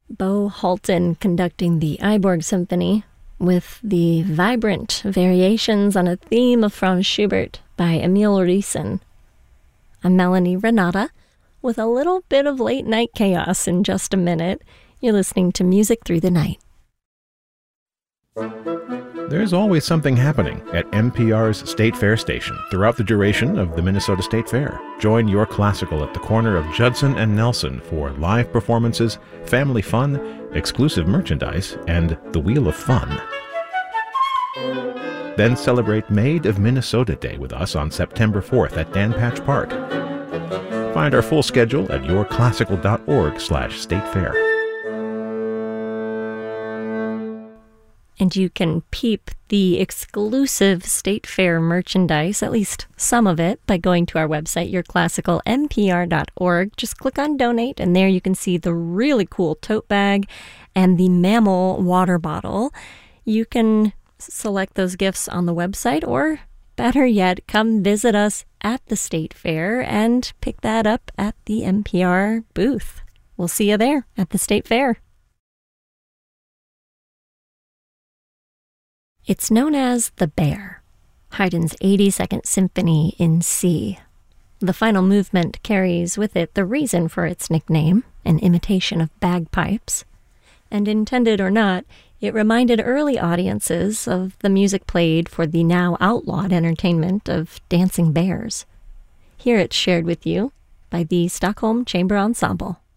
Bo Halton conducting the Iborg Symphony with the vibrant variations on a theme of Franz Schubert by Emil Riesen. I'm Melanie Renata with a little bit of late night chaos in just a minute. You're listening to Music Through the Night. There's always something happening at NPR's State Fair station throughout the duration of the Minnesota State Fair. Join Your Classical at the corner of Judson and Nelson for live performances, family fun, exclusive merchandise, and the Wheel of Fun. Then celebrate Maid of Minnesota Day with us on September 4th at Dan Patch Park. Find our full schedule at yourclassical.org/statefair. And you can peep the exclusive State Fair merchandise, at least some of it, by going to our website, yourclassicalnpr.org. Just click on Donate, and there you can see the really cool tote bag and the Mammal water bottle. You can select those gifts on the website, or better yet, come visit us at the State Fair and pick that up at the NPR booth. We'll see you there at the State Fair. It's known as The Bear, Haydn's 82nd Symphony in C. The final movement carries with it the reason for its nickname, an imitation of bagpipes. And intended or not, it reminded early audiences of the music played for the now outlawed entertainment of dancing bears. Here it's shared with you by the Stockholm Chamber Ensemble.